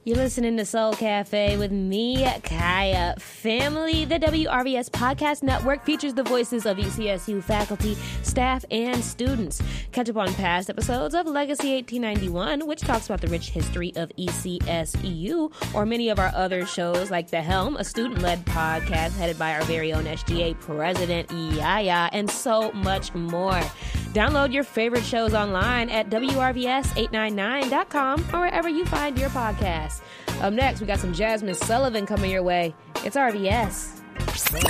You're listening to Soul Cafe with me, Kaya. Family, the WRVS Podcast Network features the voices of ECSU faculty, staff, and students. Catch up on past episodes of Legacy 1891, which talks about the rich history of ECSU, or many of our other shows like The Helm, a student-led podcast headed by our very own SGA president, Yaya, and so much more. Download your favorite shows online at WRVS899.com or wherever you find your podcasts. Up next, we got some Jasmine Sullivan coming your way. It's RVS.